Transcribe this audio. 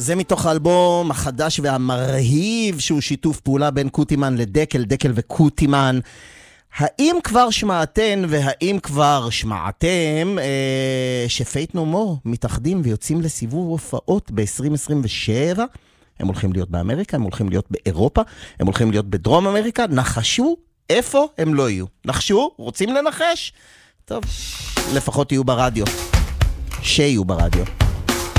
זה מתוך האלבום החדש והמרהיב, שהוא שיתוף פעולה בין קוטימן לדקל, דקל וקוטימן. האם כבר שמעתן והאם כבר שמעתם שפייט נו מור מתאחדים ויוצאים לסיבוב הופעות ב-2027? הם הולכים להיות באמריקה, הם הולכים להיות באירופה, הם הולכים להיות בדרום אמריקה. נחשו איפה הם לא יהיו. נחשו? רוצים לנחש? טוב, לפחות יהיו ברדיו. שיהיו ברדיו.